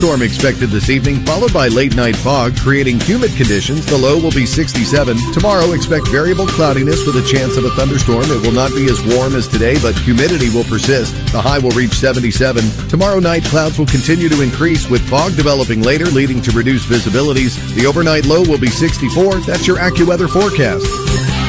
Storm expected this evening, followed by late night fog, creating humid conditions. The low will be 67. Tomorrow, expect variable cloudiness with a chance of a thunderstorm. It will not be as warm as today, but humidity will persist. The high will reach 77. Tomorrow night, clouds will continue to increase with fog developing later, leading to reduced visibilities. The overnight low will be 64. That's your AccuWeather forecast.